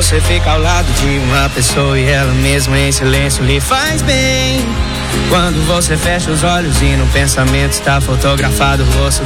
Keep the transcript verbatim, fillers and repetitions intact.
você fica ao lado de uma pessoa e ela mesma em silêncio lhe faz bem. Quando você fecha os olhos e no pensamento está fotografado o rosto